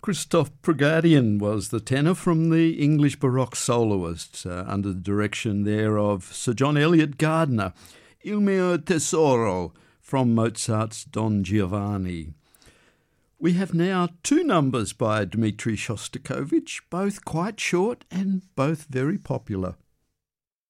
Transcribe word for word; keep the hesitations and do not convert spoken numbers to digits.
Christoph Progadian was the tenor from the English Baroque soloists uh, under the direction there of Sir John Eliot Gardiner, Il mio tesoro from Mozart's Don Giovanni. We have now two numbers by Dmitri Shostakovich, both quite short and both very popular.